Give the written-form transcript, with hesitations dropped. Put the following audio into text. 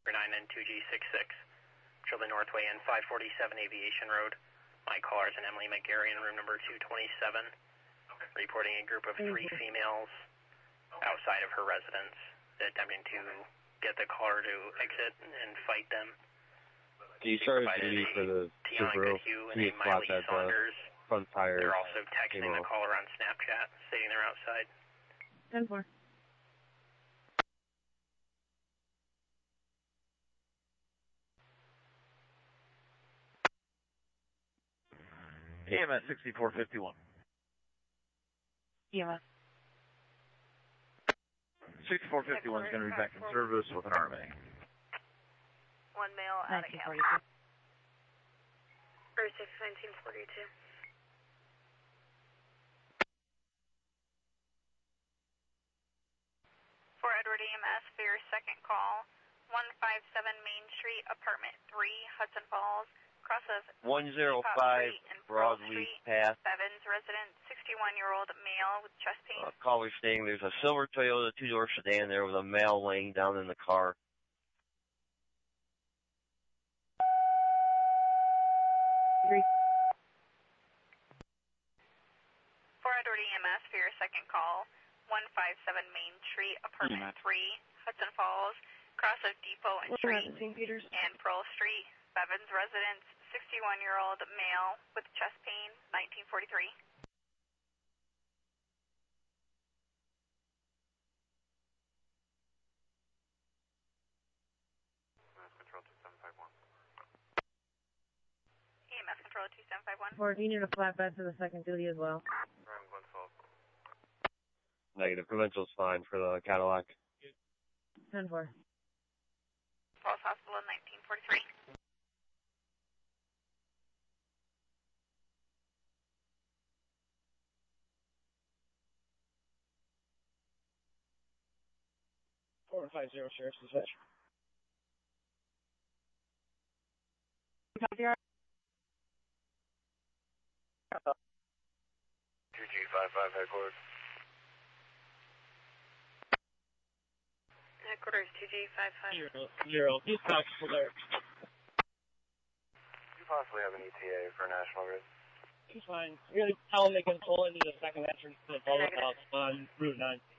9 and 2G66. Children Northway and 547 Aviation Road. My caller is an Emily McGarry in room number 227. Reporting a group of 3 females outside of her residence, attempting to get the caller to exit and fight them. Can you start a duty for the Subaru? Can you plot that front tire? They're also texting the caller on Snapchat, stating they're outside. 10-4. EMS 6451. EMS. 6451 is going to be back in service with an RMA. One male out of camp. 1942. For Edward EMS for your second call, 157 Main Street, apartment 3, Hudson Falls, cross of 105 Broadleaf Path. Bevins resident, 61-year-old male with chest pain. Caller stating there's a silver Toyota 2-door sedan there with a male laying down in the car. For Edward EMS for your second call, 157 Main Street, apartment 3, Hudson Falls, cross of Depot and Street and Pearl Street, Bevins residence, 61-year-old male with chest pain, 1943. Control 2751. EMS Control 2751. Ford, you need a flatbed for the second duty as well. Negative. Provincial's fine for the Cadillac. 10-4. Falls Hospital, 1943. Sheriff's Dispatch. 2G55 headquarters. Headquarters 2G55. 0. He's possible there. Do you possibly have an ETA for National Grid? He's fine. You're going to tell him they can pull into the second entrance to the Bullet House on Route 9.